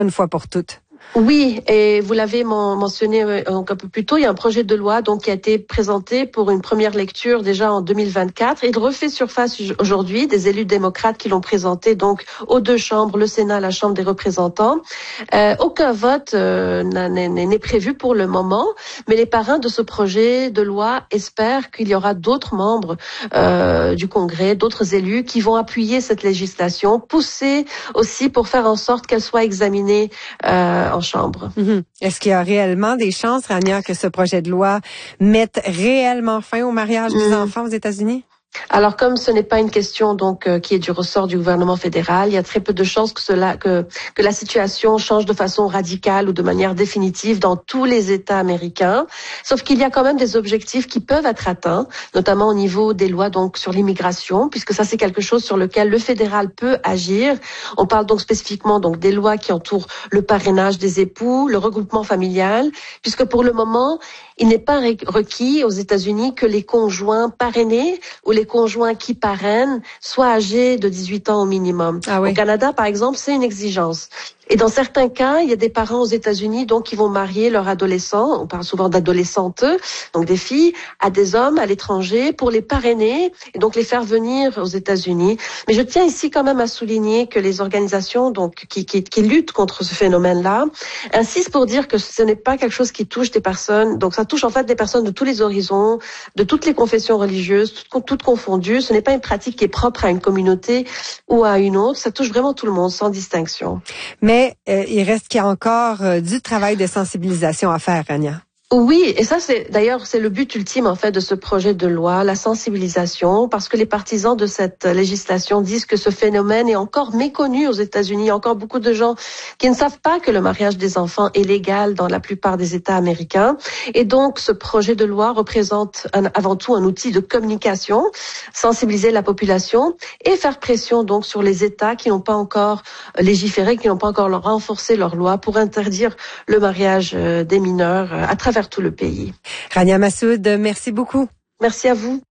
une fois pour toutes. Oui, et vous l'avez mentionné un peu plus tôt, il y a un projet de loi donc qui a été présenté pour une première lecture déjà en 2024. Il refait surface aujourd'hui, des élus démocrates qui l'ont présenté donc aux deux chambres, le Sénat, la Chambre des représentants. Aucun vote n'est prévu pour le moment, mais les parrains de ce projet de loi espèrent qu'il y aura d'autres membres du Congrès, d'autres élus qui vont appuyer cette législation, pousser aussi pour faire en sorte qu'elle soit examinée en chambre. Est-ce qu'il y a réellement des chances, Rania, que ce projet de loi mette réellement fin au mariage des enfants aux États-Unis? Alors, comme ce n'est pas une question donc qui est du ressort du gouvernement fédéral, il y a très peu de chances que la situation change de façon radicale ou de manière définitive dans tous les États américains. Sauf qu'il y a quand même des objectifs qui peuvent être atteints, notamment au niveau des lois donc sur l'immigration, puisque ça c'est quelque chose sur lequel le fédéral peut agir. On parle donc spécifiquement donc des lois qui entourent le parrainage des époux, le regroupement familial, puisque pour le moment il n'est pas requis aux États-Unis que les conjoints parrainés ou les conjoints qui parrainent soient âgés de 18 ans au minimum. Ah oui. Au Canada, par exemple, c'est une exigence. Et dans certains cas, il y a des parents aux États-Unis donc qui vont marier leurs adolescents, on parle souvent d'adolescentes, donc des filles, à des hommes à l'étranger pour les parrainer et donc les faire venir aux États-Unis. Mais je tiens ici quand même à souligner que les organisations donc qui luttent contre ce phénomène-là insistent pour dire que ce n'est pas quelque chose qui touche des personnes, donc ça touche en fait des personnes de tous les horizons, de toutes les confessions religieuses, toutes confondues. Ce n'est pas une pratique qui est propre à une communauté ou à une autre, ça touche vraiment tout le monde sans distinction. Mais il reste qu'il y a encore du travail de sensibilisation à faire, Rania. Oui, et ça c'est le but ultime en fait de ce projet de loi, la sensibilisation, parce que les partisans de cette législation disent que ce phénomène est encore méconnu aux États-Unis. Il y a encore beaucoup de gens qui ne savent pas que le mariage des enfants est légal dans la plupart des États américains. Et donc ce projet de loi représente avant tout un outil de communication, sensibiliser la population et faire pression donc sur les États qui n'ont pas encore légiféré, qui n'ont pas encore renforcé leurs lois pour interdire le mariage des mineurs à travers tout le pays. Rania Massoud, merci beaucoup. Merci à vous.